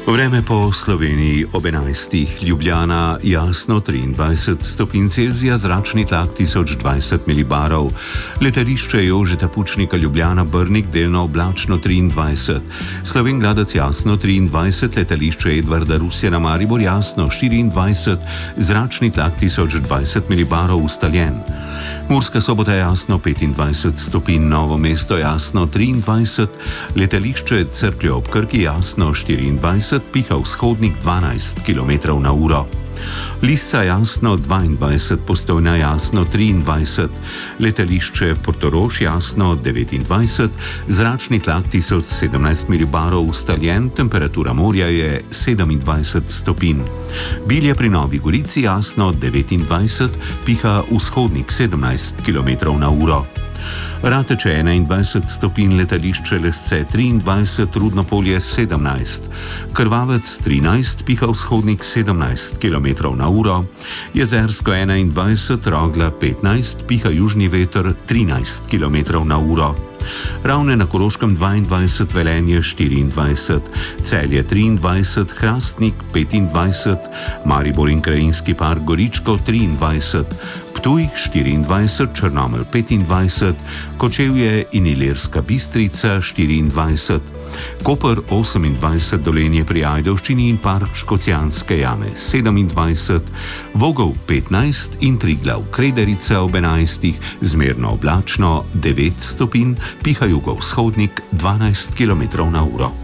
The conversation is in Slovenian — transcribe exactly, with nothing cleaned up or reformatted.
Vreme po Sloveniji ob enajstih, Ljubljana jasno triindvajset stopinj Celzija, zračni tlak tisoč dvajset milibarov. Letališče Jožeta Pučnika Ljubljana Brnik delno oblačno triindvajset, Slovenj Gradec jasno triindvajset, letališče Edvarda Rusjana Maribor jasno štiriindvajset, zračni tlak tisoč dvajset milibarov ustaljen. Murska Sobota jasno petindvajset stopinj, Novo mesto jasno triindvajset, letališče Cerklje ob Krki jasno štiriindvajset, piha vzhodnik dvanajst kilometrov na uro. Lisca jasno dvaindvajset, Postojna jasno triindvajset, letališče Portorož jasno devetindvajset, zračni tlak tisoč sedemnajst milibarov ustaljen, temperatura morja je sedemindvajset stopinj. Bilje pri Novi Gorici jasno devetindvajset, piha vzhodnik sedemnajst kilometrov na uro. Rateče enaindvajset stopinj, letališče Lesce triindvajset, Rudnopolje sedemnajst, Krvavec trinajst, piha vzhodnik sedemnajst kilometrov na uro, Jezersko enaindvajset, Rogla petnajst, piha južni veter trinajst kilometrov na uro. Ravne na Koroškem dvaindvajset, Velenje štiriindvajset, Celje triindvajset, Hrastnik petindvajset, Maribor in Krajinski park Goričko triindvajset, Ptuj štiriindvajset, Črnomelj petindvajset, Kočevje in Ilirska Bistrica štiriindvajset, Koper osemindvajset, Dolenje pri Ajdovščini in park Škocjanske jame sedemindvajset, Vogel petnajst in Triglav Krederica ob enajstih, zmerno oblačno devet stopinj, piha jugovzhodnik dvanajst kilometrov na uro.